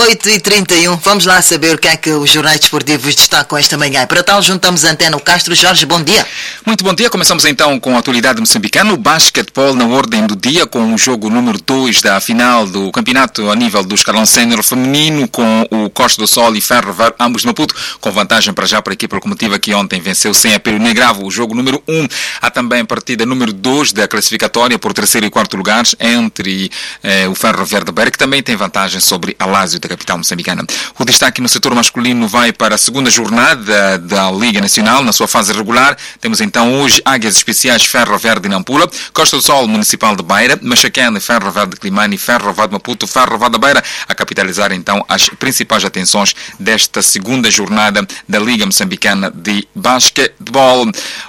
8h31, vamos lá saber o que é que os jornais desportivos destacam esta manhã. Para tal, juntamos a antena ao Castro Jorge. Bom dia. Muito bom dia. Começamos então com a atualidade moçambicana. O basquetebol na ordem do dia, com o jogo número 2 da final do campeonato a nível do escalão sénior feminino, com o Costa do Sol e Ferro Velho, ambos no Maputo, com vantagem para já para a equipa locomotiva que ontem venceu sem apelo negravo o jogo número 1. Há também a partida número 2 da classificatória por terceiro e quarto lugares entre o Ferro Verde Beira, que também tem vantagem sobre a Lásio da capital moçambicana. O destaque no setor masculino vai para a segunda jornada da Liga Nacional, na sua fase regular. Temos então hoje Águias Especiais Ferro Verde de Nampula, Costa do Sol Municipal de Beira, Machacane, Ferro Verde de Climane, Ferro Verde de Maputo, Ferro Verde da Beira, a capitalizar então as principais atenções desta segunda jornada da Liga Moçambicana de Basquetebol.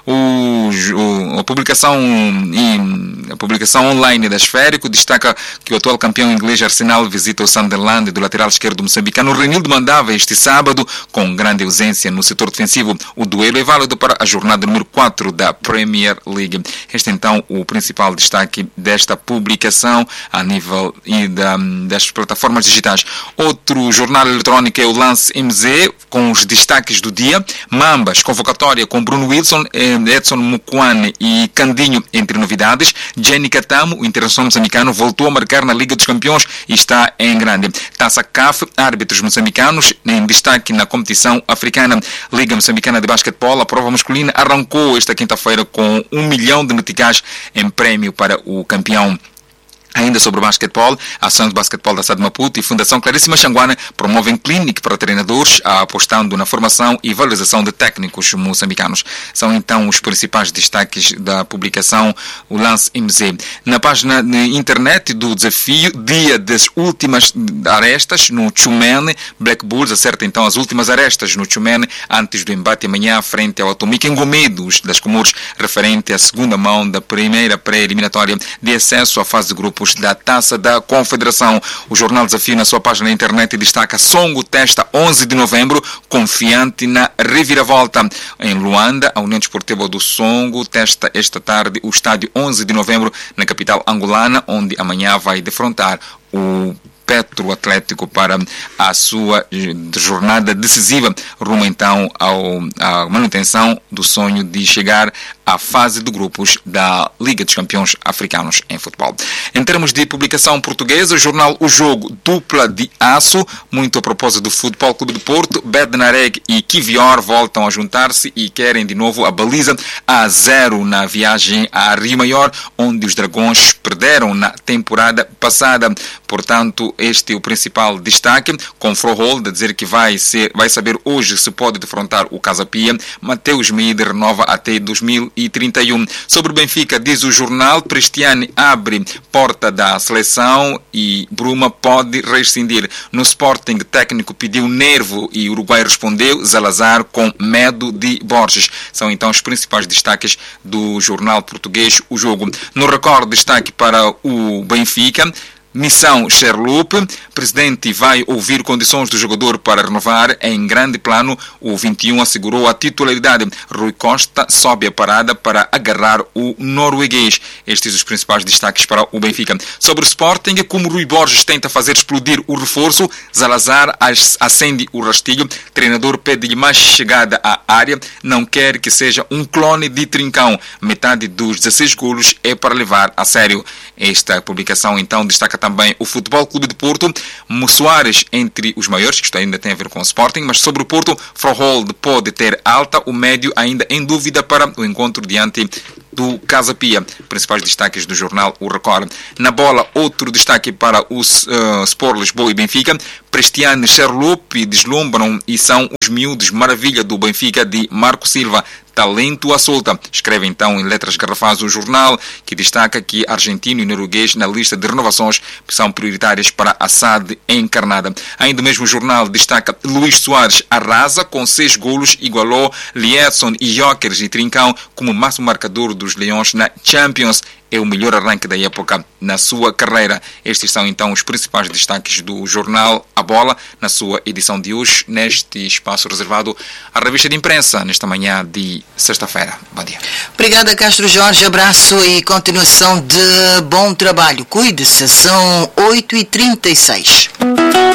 A publicação online da Esférico destaca que o atual campeão inglês Arsenal visita o Sunderland do lateral esquerdo moçambicano. O Renildo mandava este sábado, com grande ausência no setor defensivo. O duelo é válido para a jornada número 4 da Premier League. Este então o principal destaque desta publicação a nível das plataformas digitais. Outro jornal eletrónico é o Lance MZ, com os destaques do dia. Mambas, convocatória com Bruno Wilson, Edson Mukwane e Candinho entre novidades. Jenny Catamo, o internacional moçambicano, voltou a marcar na Liga dos Campeões e está em grande. Taça CAF, árbitros moçambicanos em destaque na competição africana. Liga Moçambicana de Basquetebol, a prova masculina arrancou esta quinta-feira com 1 milhão de meticais em prémio para o campeão. Ainda sobre o basquetebol, a Ação de Basquetebol da cidade de Maputo e Fundação Claríssima Xanguana promovem clínica para treinadores, apostando na formação e valorização de técnicos moçambicanos. São então os principais destaques da publicação, o Lance MZ. Na página de internet do desafio, dia das últimas arestas no Tchumene, Black Bulls acerta então as últimas arestas no Tchumene antes do embate amanhã frente ao Atomic Engomedos das Comores, referente à segunda mão da primeira pré-eliminatória de acesso à fase de grupos da Taça da Confederação. O Jornal Desafio, na sua página na internet, destaca: Songo testa 11 de novembro, confiante na reviravolta. Em Luanda, a União Desportiva do Songo testa esta tarde o estádio 11 de novembro, na capital angolana, onde amanhã vai defrontar o Petro Atlético para a sua jornada decisiva, rumo então à manutenção do sonho de chegar à fase de grupos da Liga dos Campeões Africanos em futebol. Em termos de publicação portuguesa, o jornal O Jogo, dupla de aço, muito a propósito do Futebol Clube de Porto. Bednareg e Kivior voltam a juntar-se e querem de novo a baliza a 0 na viagem a Rio Maior, onde os Dragões perderam na temporada passada. Portanto, este é o principal destaque, com Frohold a dizer que vai saber hoje se pode defrontar o Casa Pia. Mateus Meide renova até 2031. Sobre o Benfica, diz o jornal, Cristiane abre porta da seleção e Bruma pode rescindir. No Sporting, técnico pediu nervo e o Uruguai respondeu, Zalazar com medo de Borges. São então os principais destaques do jornal português O Jogo. No Record, destaque para o Benfica. Missão Sherlock, presidente vai ouvir condições do jogador para renovar. Em grande plano, o 21 assegurou a titularidade. Rui Costa sobe a parada para agarrar o norueguês. Estes os principais destaques para o Benfica. Sobre o Sporting, como Rui Borges tenta fazer explodir o reforço, Zalazar acende o rastilho. Treinador pede-lhe mais chegada à área, não quer que seja um clone de Trincão. Metade dos 16 golos é para levar a sério. Esta publicação então destaca também o Futebol Clube de Porto. Soares entre os maiores, que isto ainda tem a ver com o Sporting, mas sobre o Porto, Frohold pode ter alta, o médio ainda em dúvida para o encontro diante do Casa Pia. Principais destaques do jornal O Record. Na bola, outro destaque para os Sport Lisboa e Benfica. Prestiane e Sherlock deslumbram e são os miúdos maravilha do Benfica de Marco Silva. Talento à solta. Escreve então em letras garrafais o jornal, que destaca que argentino e norueguês na lista de renovações são prioritárias para a SAD encarnada. Ainda o mesmo jornal destaca Luís Soares arrasa com 6 golos, igualou Liedson e Jokers e Trincão como máximo marcador dos Leões na Champions. É o melhor arranque da época na sua carreira. Estes são então os principais destaques do jornal A Bola, na sua edição de hoje, neste espaço reservado à revista de imprensa, nesta manhã de sexta-feira. Bom dia. Obrigada, Castro Jorge. Abraço e continuação de bom trabalho. Cuide-se, são 8h36.